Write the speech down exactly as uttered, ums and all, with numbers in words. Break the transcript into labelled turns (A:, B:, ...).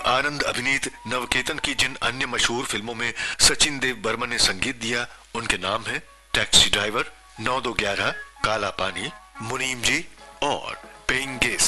A: आनंद अभिनीत नवकेतन की जिन अन्य मशहूर फिल्मों में सचिन देव बर्मन ने संगीत दिया उनके नाम है टैक्सी ड्राइवर, नौ दो ग्यारह, काला पानी, मुनीम जी और पेइंग गेस्ट।